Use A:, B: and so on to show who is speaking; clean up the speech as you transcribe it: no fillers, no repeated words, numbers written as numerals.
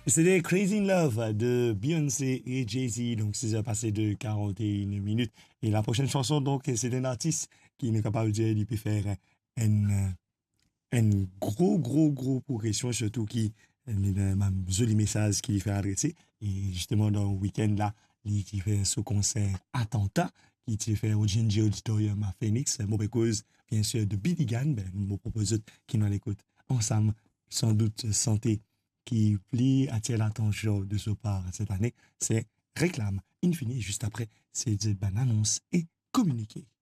A: C'était Crazy in Love de Beyoncé et Jay-Z. Donc, 6 heures passées de 41 minutes. Et la prochaine chanson, donc, c'est un artiste qui est capable de dire, il peut faire un gros progression, surtout qui, un joli message qu'il fait adresser. Et justement, dans le week-end, là, il fait ce concert Attentat, qui fait au Ginger Auditorium à Phoenix. Mauvais cause, bien sûr, de Billy Gunn. Ben, nous proposons qui nous l'écoute ensemble, sans doute, santé qui plie attire l'attention de ce part cette année, c'est Réclame Infini. Juste après, c'est une annonce et communiqué.